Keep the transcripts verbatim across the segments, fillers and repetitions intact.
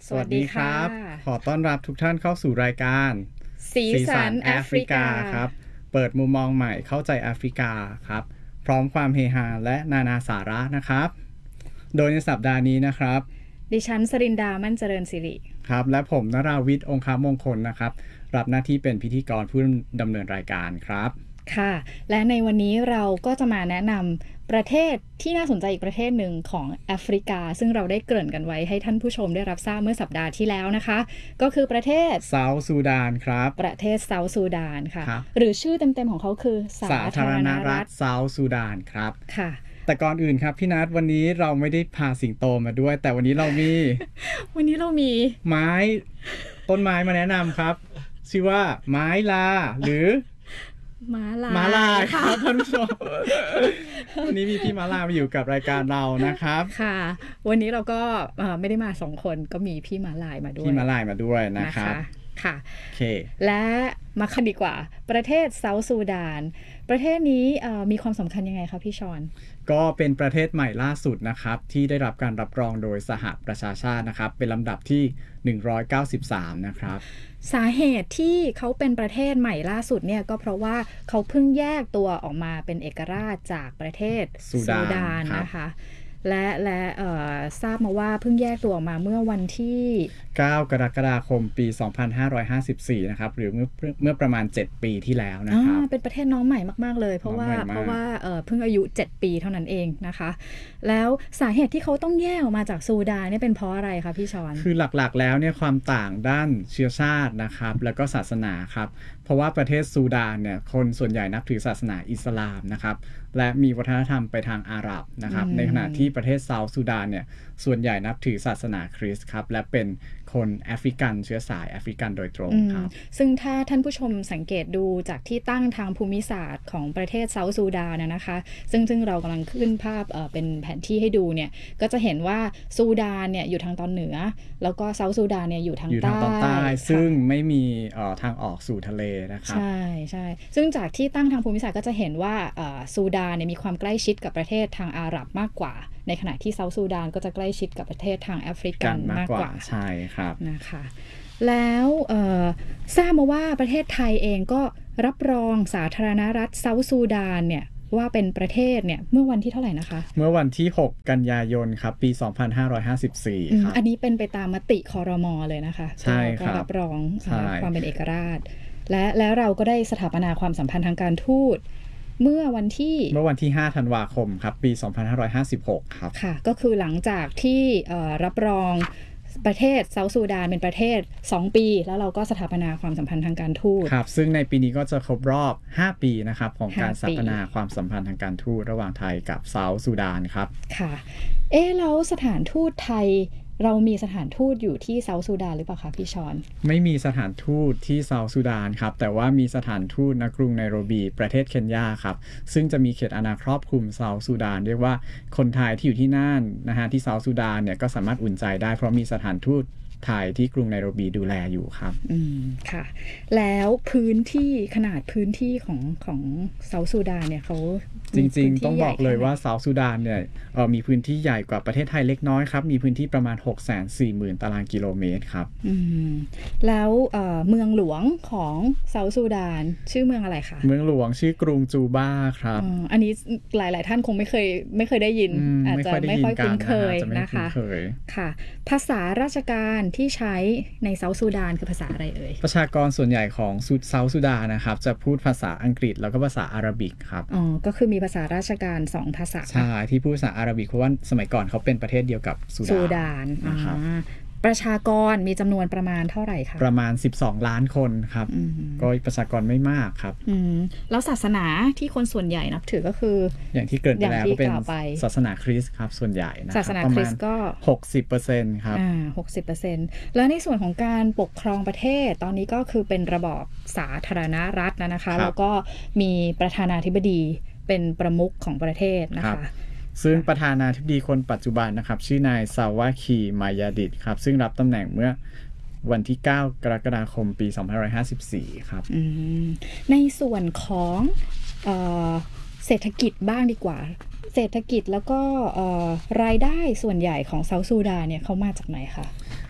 สวัสดีครับขอต้อนรับทุกท่านเข้าสู่รายการสีสันแอฟริกาครับเปิดมุมมองใหม่เข้าใจแอฟริกาครับพร้อมความเฮฮาและนานาสาระนะครับโดยในสัปดาห์นี้นะครับดิฉันสรินดามั่นเจริญสิริครับและผมนราวิทย์องคามงคลนะครับรับหน้าที่เป็นพิธีกรผู้ดำเนินรายการครับค่ะและในวันนี้เราก็จะมาแนะนำประเทศที่น่าสนใจอีกประเทศหนึ่งของแอฟริกาซึ่งเราได้เกริ่นกันไว้ให้ท่านผู้ชมได้รับทราบเมื่อสัปดาห์ที่แล้วนะคะก็คือประเทศเซาท์ซูดานครับประเทศเซาท์ซูดานค่ะหรือชื่อเต็มๆของเขาคือสาธารณรัฐเซาท์ซูดานครับค่ะแต่ก่อนอื่นครับพี่นัทวันนี้เราไม่ได้พาสิงโตมาด้วยแต่วันนี้เรามีวันนี้เรามีไม้ต้นไม้มาแนะนำครับชื่อว่าไม้ลาหรือม้าลายม้าลายครับท่านผู้ชมวันนี้มีพี่ม้าลายมาอยู่กับรายการเรานะครับค่ะวันนี้เราก็ไม่ได้มาสองคนก็มีพี่ม้าลายมาด้วยพี่ม้าลายมาด้วยนะครับค่ะโอเคและมาคันดีกว่าประเทศเซาท์ซูดานประเทศนี้มีความสำคัญยังไงคะพี่ชอนก็เป็นประเทศใหม่ล่าสุดนะครับที่ได้รับการรับรองโดยสหประชาชาตินะครับเป็นลำดับที่หนึ่งร้อยเก้าสิบสามนะครับสาเหตุที่เขาเป็นประเทศใหม่ล่าสุดเนี่ยก็เพราะว่าเขาเพิ่งแยกตัวออกมาเป็นเอกราชจากประเทศซูดานนะคะและและทราบมาว่าเพิ่งแยกตัวออกมาเมื่อวันที่เก้ากรกฎาคมปีสองพันห้าร้อยห้าสิบสี่นะครับหรือเมื่อเมื่อประมาณเจ็ดปีที่แล้วนะครับเป็นประเทศน้องใหม่มากๆเลยเพราะว่าเพราะว่าเพิ่งอายุเจ็ดปีเท่านั้นเองนะคะแล้วสาเหตุที่เขาต้องแยกออกมาจากซูดานนี่เป็นเพราะอะไรคะพี่ชอนคือหลักๆแล้วเนี่ยความต่างด้านเชื้อชาตินะครับแล้วก็ศาสนาครับเพราะว่าประเทศซูดานเนี่ยคนส่วนใหญ่นับถือศาสนาอิสลามนะครับและมีวัฒนธรรมไปทางอาหรับนะครับในขณะที่ประเทศเซาท์ซูดานเนี่ยส่วนใหญ่นับถือศาสนาคริสต์ครับและเป็นคนแอฟริกันเชื้อสายแอฟริกันโดยตรงครับซึ่งถ้าท่านผู้ชมสังเกตดูจากที่ตั้งทางภูมิศาสตร์ของประเทศเซาท์ซูดานนะคะซึ่งซึ่งเรากำลังขึ้นภาพเอ่อเป็นแผนที่ให้ดูเนี่ยก็จะเห็นว่าซูดานเนี่ยอยู่ทางตอนเหนือแล้วก็เซาท์ซูดานเนี่ยอยู่ทางใต้อยู่ทางตอนใต้ซึ่งไม่มีเอ่อทางออกสู่ทะเลนะครับใช่ใช่ซึ่งจากที่ตั้งทางภูมิศาสตร์ก็จะเห็นว่าเอ่อซูดานเนี่ยมีความใกล้ชิดกับประเทศทางอาหรับมากกว่าในขณะที่เซาท์ซูดานก็จะใกล้ชิดกับประเทศทางแอฟริกันมากกว่าใช่ครับนะคะแล้วทราบมาว่าประเทศไทยเองก็รับรองสาธารณรัฐเซาท์ซูดานเนี่ยว่าเป็นประเทศเนี่ยเมื่อวันที่เท่าไหร่นะคะเมื่อวันที่หกกันยายนครับปีสองพันห้าร้อยห้าสิบสี่ครับอันนี้เป็นไปตามมติครม.เลยนะคะใช่ครับรับรองความเป็นเอกราชและแล้วเราก็ได้สถาปนาความสัมพันธ์ทางการทูตเมื่อวันที่เมื่อวันที่ห้าธันวาคมครับปีสองพันห้าร้อยห้าสิบหกครับค่ะก็คือหลังจากที่รับรองประเทศเซาท์ซูดานเป็นประเทศสองปีแล้วเราก็สถาปนาความสัมพันธ์ทางการทูตครับซึ่งในปีนี้ก็จะครบรอบห้าปีนะครับของการสถาปนาความสัมพันธ์ทางการทูตระหว่างไทยกับเซาท์ซูดานครับค่ะเอ๊ะแล้วสถานทูตไทยเรามีสถานทูตอยู่ที่เซาท์ซูดานหรือเปล่าคะพี่ชอนไม่มีสถานทูตที่เซาท์ซูดานครับแต่ว่ามีสถานทูตณกรุงไนโรบีประเทศเคนยาครับซึ่งจะมีเขตอาณาครอบคลุมเซาท์ซูดานเรียกว่าคนไทยที่อยู่ที่นั่นนะฮะที่เซาท์ซูดานเนี่ยก็สามารถอุ่นใจได้เพราะมีสถานทูตไทยที่กรุงไนโรบีดูแลอยู่ครับอืมค่ะแล้วพื้นที่ขนาดพื้นที่ของของเซาท์ซูดานเนี่ยเขาจริงๆต้องบอกเลยว่าเซาท์ซูดานเนี่ยเอ่อมีพื้นที่ใหญ่กว่าประเทศไทยเล็กน้อยครับมีพื้นที่ประมาณ หกแสนสี่หมื่น ตารางกิโลเมตรครับอืมแล้วเอ่อเมืองหลวงของเซาท์ซูดานชื่อเมืองอะไรคะเมืองหลวงชื่อกรุงจูบ้าครับอันนี้หลายๆท่านคงไม่เคยไม่เคยได้ยินอาจจะไม่ค่อยคุ้นเคยนะคะค่ะภาษาราชการที่ใช้ในเซาท์ซูดานคือภาษาอะไรเอ่ยประชากรส่วนใหญ่ของเซาท์ซูดานนะครับจะพูดภาษาอังกฤษแล้วก็ภาษาอาหรับิกครับอ๋อก็คือมีภาษาราชการสองภาษาใช่ที่พูดภาษาอาหรับิกเพราะว่าสมัยก่อนเขาเป็นประเทศเดียวกับซูดานนะครับประชากรมีจำนวนประมาณเท่าไหร่คะประมาณสิบสองล้านคนครับก็ประชากรไม่มากครับแล้วศาสนาที่คนส่วนใหญ่นับถือก็คืออย่างที่เกิดไปแล้วก็เป็นศาสนาคริสต์ครับส่วนใหญ่นะศาสนาคริสต์ก็หกสิบเปอร์เซ็นต์ ครับอ่า หกสิบเปอร์เซ็นต์ แล้วในส่วนของการปกครองประเทศตอนนี้ก็คือเป็นระบอบสาธารณรัฐนะคะแล้วก็มีประธานาธิบดีเป็นประมุขของประเทศนะคะซึ่งประธานาธิบดีคนปัจจุบันนะครับชื่อนายซาวาคีมายาดิตครับซึ่งรับตำแหน่งเมื่อวันที่เก้ากรกฎาคมปีสองพันห้าร้อยห้าสิบสี่ครับในส่วนของเอ่อเศรษฐกิจบ้างดีกว่าเศรษฐกิจแล้วก็รายได้ส่วนใหญ่ของเซาท์ซูดานเนี่ยเขามาจากไหนคะ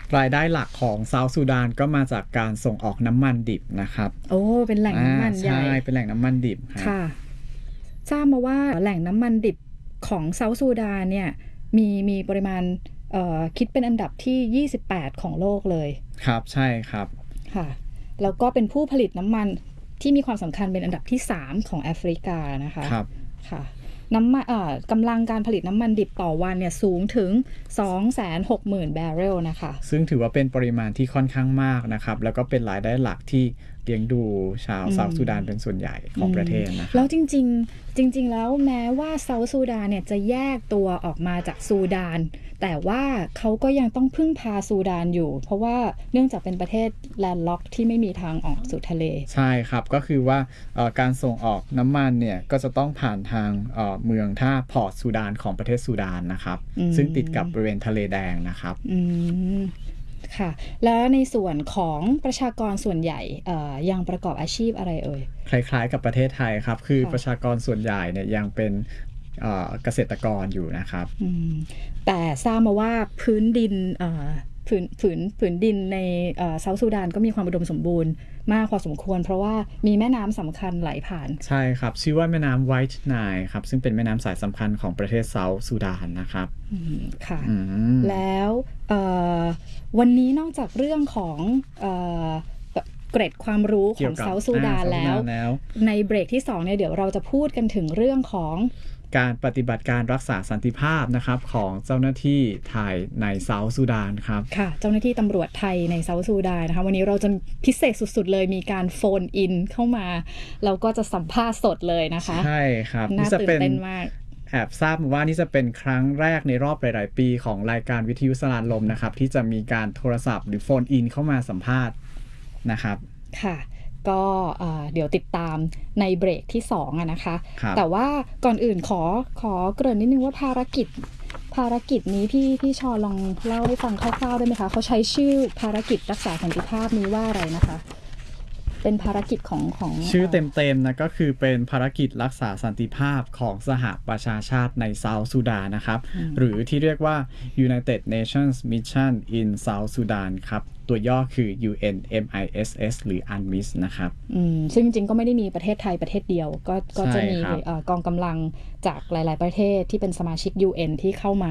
รายได้หลักของเซาท์ซูดานก็มาจากการส่งออกน้ำมันดิบนะครับโอ้เป็นแหล่งน้ำมันใหญ่ใช่เป็นแหล่งน้ำมันดิบค่ะทราบมาว่าแหล่งน้ำมันดิบของเซาท์ซูดานเนี่ยมีมีปริมาณคิดเป็นอันดับที่ยี่สิบแปดของโลกเลยครับใช่ครับค่ะแล้วก็เป็นผู้ผลิตน้ำมันที่มีความสำคัญเป็นอันดับที่สามของแอฟริกานะคะครับค่ะน้ำมันเอ่อกำลังการผลิตน้ำมันดิบต่อวันเนี่ยสูงถึง สองแสนหกหมื่น แบเรลนะคะซึ่งถือว่าเป็นปริมาณที่ค่อนข้างมากนะครับแล้วก็เป็นรายได้หลักที่เลี้ยงดูชาวเซาท์ซูดานเป็นส่วนใหญ่ของประเทศนะครับแล้วจริงๆจริงๆแล้วแม้ว่าเซาท์ซูดานเนี่ยจะแยกตัวออกมาจากซูดานแต่ว่าเขาก็ยังต้องพึ่งพาซูดานอยู่เพราะว่าเนื่องจากเป็นประเทศแลนด์ล็อกที่ไม่มีทางออกสู่ทะเลใช่ครับก็คือว่าการส่งออกน้ำมันเนี่ยก็จะต้องผ่านทางเมืองท่าพอร์ตซูดานของประเทศซูดานนะครับซึ่งติดกับบริเวณทะเลแดงนะครับอืมค่ะแล้วในส่วนของประชากรส่วนใหญ่ยังประกอบอาชีพอะไรเอ่ยคล้ายๆกับประเทศไทยครับคือประชากรส่วนใหญ่เนี่ยยังเป็นเกษตรกรอยู่นะครับแต่ทราบมาว่าพื้นดินผืนผืนผืนดินในเซาท์ซูดานก็มีความอุดมสมบูรณ์มากพอสมควรเพราะว่ามีแม่น้ำสำคัญไหลผ่านใช่ครับชื่อว่าแม่น้ำไวท์ไนล์ครับซึ่งเป็นแม่น้ำสายสำคัญของประเทศเซาท์ซูดานนะครับค่ะแล้ววันนี้นอกจากเรื่องของเกร็ดความรู้ของเซาท์ซูดานแล้วในเบรกที่สองเนี่ยเดี๋ยวเราจะพูดกันถึงเรื่องของการปฏิบัติการรักษาสันติภาพนะครับของเจ้าหน้าที่ไทยในเซาท์ซูดานครับค่ะเจ้าหน้าที่ตำรวจไทยในเซาท์ซูดานนะคะวันนี้เราจะพิเศษสุดๆเลยมีการโฟนอินเข้ามาเราก็จะสัมภาษณ์สดเลยนะคะใช่ครับน่าตื่นเต้นมากแอบทราบมาว่านี่จะเป็นครั้งแรกในรอบหลายๆปีของรายการวิทยุสลานลมนะครับที่จะมีการโทรศัพท์หรือโฟนอินเข้ามาสัมภาษณ์นะครับค่ะก็เดี๋ยวติดตามในเบรกที่สองอะนะคะแต่ว่าก่อนอื่นขอขอเกริ่นนิดนึงว่าภารกิจภารกิจนี้พี่พี่ชอลองเล่าให้ฟังคร่าวๆได้ไหมคะเขาใช้ชื่อภารกิจรักษาสันติภาพนี้ว่าอะไรนะคะเป็นภารกิจของของชื่อเต็มๆนะก็คือเป็นภารกิจรักษาสันติภาพของสหประชาชาติในเซาท์ซูดานนะครับหรือที่เรียกว่า United Nations Mission in South Sudan ครับตัวย่อคือ ยู เอ็น เอ็ม ไอ เอส เอส หรือ ยู เอ็น เอ็ม ไอ เอส นะครับอืมซึ่งจริงๆก็ไม่ได้มีประเทศไทยประเทศเดียวก็ก็จะมีกองกำลังจากหลายๆประเทศที่เป็นสมาชิก ยู เอ็น ที่เข้ามา